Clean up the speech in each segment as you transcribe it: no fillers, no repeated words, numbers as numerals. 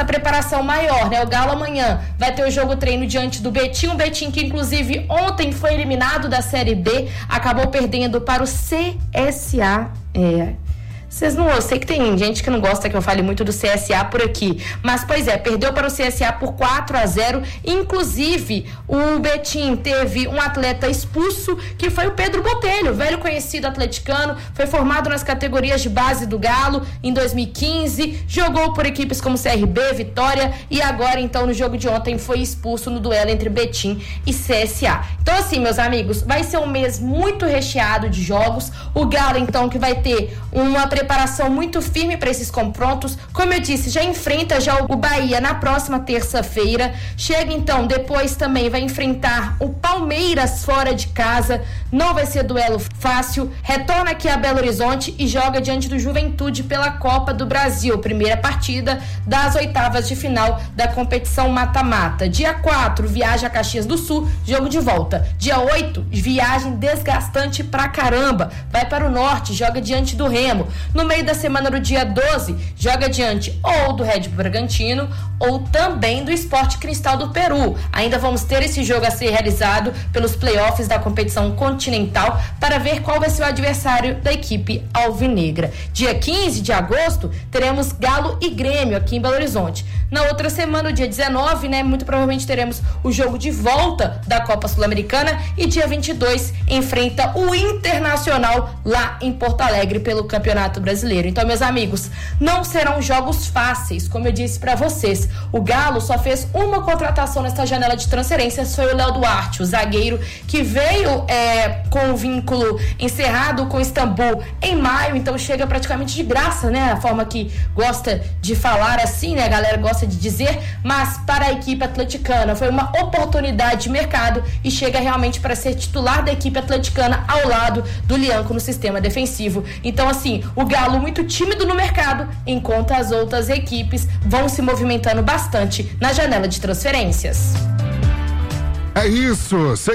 preparação maior, né? O Galo amanhã vai ter o jogo treino diante do Betim, que inclusive ontem foi eliminado da Série D, acabou perdendo para o CSA. Eu sei que tem gente que não gosta que eu fale muito do CSA por aqui, mas pois é, perdeu para o CSA por 4-0, inclusive o Betim teve um atleta expulso, que foi o Pedro Botelho, velho conhecido atleticano, foi formado nas categorias de base do Galo em 2015, jogou por equipes como CRB, Vitória, e agora então no jogo de ontem foi expulso no duelo entre Betim e CSA. Então assim, meus amigos, vai ser um mês muito recheado de jogos, o Galo então que vai ter uma preparação muito firme para esses confrontos. Como eu disse, já enfrenta o Bahia na próxima terça-feira. Chega então, depois também vai enfrentar o Palmeiras fora de casa. Não vai ser duelo fácil. Retorna aqui a Belo Horizonte e joga diante do Juventude pela Copa do Brasil. Primeira partida das oitavas de final da competição mata-mata. Dia 4, viaja a Caxias do Sul, jogo de volta. Dia 8, viagem desgastante pra caramba. Vai para o norte, joga diante do Remo. No meio da semana, no dia 12, joga diante ou do Red Bull Bragantino ou também do Sport Cristal do Peru. Ainda vamos ter esse jogo a ser realizado pelos playoffs da competição continental para ver qual vai ser o adversário da equipe alvinegra. Dia 15 de agosto, teremos Galo e Grêmio aqui em Belo Horizonte. Na outra semana, no dia 19, muito provavelmente teremos o jogo de volta da Copa Sul-Americana e dia 22 enfrenta o Internacional lá em Porto Alegre pelo Campeonato Brasileiro. Então, meus amigos, não serão jogos fáceis, como eu disse para vocês. O Galo só fez uma contratação nesta janela de transferências, foi o Léo Duarte, o zagueiro que veio com o vínculo encerrado com o Istambul em maio, então chega praticamente de graça, né? A forma que gosta de falar assim, né? A galera gosta de dizer, mas para a equipe atleticana foi uma oportunidade de mercado e chega realmente para ser titular da equipe atleticana ao lado do Lianco no sistema defensivo. Então, assim, o Galo muito tímido no mercado, enquanto as outras equipes vão se movimentando bastante na janela de transferências. É isso,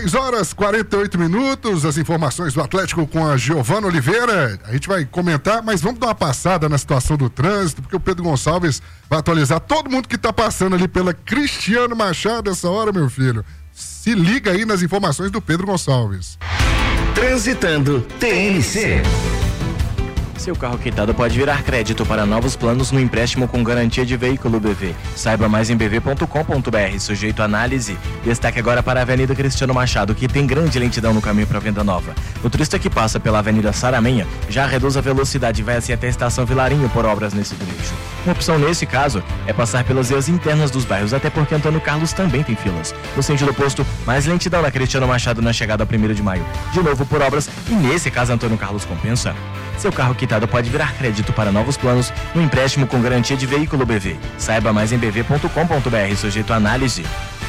6h48, as informações do Atlético com a Giovana Oliveira. A gente vai comentar, mas vamos dar uma passada na situação do trânsito, porque o Pedro Gonçalves vai atualizar todo mundo que tá passando ali pela Cristiano Machado essa hora, meu filho. Se liga aí nas informações do Pedro Gonçalves. Transitando TNC. Seu carro quitado pode virar crédito para novos planos no empréstimo com garantia de veículo BV. Saiba mais em bv.com.br, sujeito à análise. Destaque agora para a Avenida Cristiano Machado, que tem grande lentidão no caminho para venda nova. O turista que passa pela Avenida Saramenha já reduz a velocidade e vai assim até a Estação Vilarinho por obras nesse trecho. Uma opção nesse caso é passar pelas vias internas dos bairros, até porque Antônio Carlos também tem filas. No sentido oposto, mais lentidão na Cristiano Machado na chegada ao 1º de maio. De novo por obras, e nesse caso Antônio Carlos compensa. Seu carro quitado pode virar crédito para novos planos no empréstimo com garantia de veículo BV. Saiba mais em bv.com.br, sujeito à análise.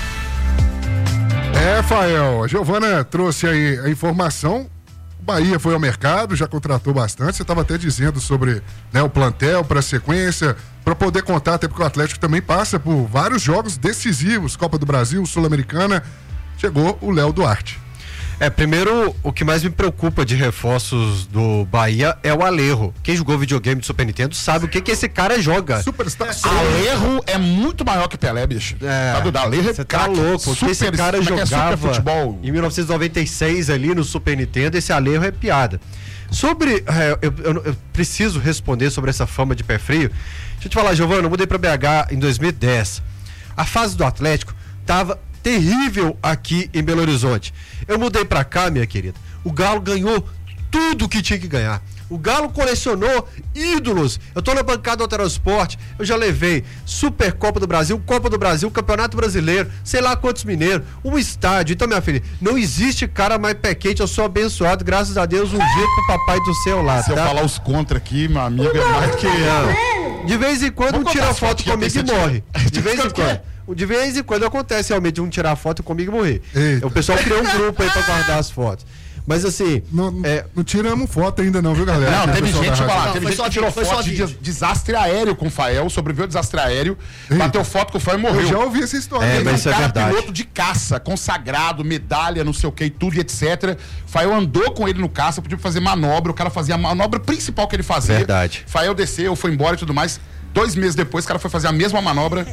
Fael, a Giovana trouxe aí a informação. O Bahia foi ao mercado, já contratou bastante. Você estava até dizendo sobre o plantel para a sequência, para poder contar, até porque o Atlético também passa por vários jogos decisivos, Copa do Brasil, Sul-Americana. Chegou o Léo Duarte. Primeiro, o que mais me preocupa de reforços do Bahia é o Alejo. Quem jogou videogame do Super Nintendo sabe o que esse cara joga. Superstar. Alejo é muito maior que Pelé, bicho. Alejo é você tá louco. O que esse cara jogava futebol em 1996 ali no Super Nintendo, esse Alejo é piada. Sobre, eu preciso responder sobre essa fama de pé frio. Deixa eu te falar, Giovana, eu mudei pra BH em 2010. A fase do Atlético tava terrível aqui em Belo Horizonte. Eu mudei pra cá, minha querida. O Galo ganhou tudo que tinha que ganhar. O Galo colecionou ídolos. Eu tô na bancada do Alterosport, eu já levei Supercopa do Brasil, Copa do Brasil, Campeonato Brasileiro, sei lá quantos mineiros, um estádio. Então, minha filha, não existe cara mais pé quente, eu sou abençoado, graças a Deus, um dia pro papai do céu lá, Se eu falar os contra aqui, meu amigo, é mais que... De vez em quando um tira foto comigo e morre. De vez em quando. De vez em quando acontece realmente um tirar foto comigo e morrer. Eita. O pessoal criou um grupo aí pra guardar as fotos. Mas assim... Não tiramos foto ainda não, viu, galera? Não, teve gente que tirou foi foto de desastre aéreo com o Fael, sobreviveu ao desastre aéreo, bateu foto com o Fael e morreu. Eu já ouvi essa história. Mas isso é verdade. Piloto de caça, consagrado, medalha, não sei o que, tudo e etc. Fael andou com ele no caça, podia fazer manobra, o cara fazia a manobra principal que ele fazia. Verdade. Fael desceu, foi embora e tudo mais. 2 meses depois, o cara foi fazer a mesma manobra